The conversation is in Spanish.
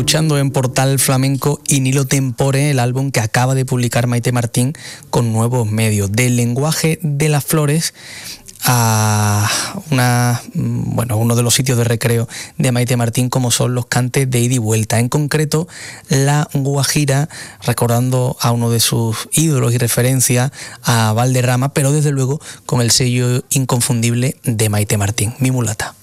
escuchando en Portal Flamenco Inilo Tempore, el álbum que acaba de publicar Maite Martín con nuevos medios. Del lenguaje de las flores a uno de los sitios de recreo de Maite Martín, como son los cantes de ida y vuelta, en concreto la Guajira, recordando a uno de sus ídolos y referencia, a Valderrama, pero desde luego con el sello inconfundible de Maite Martín, Mi Mulata.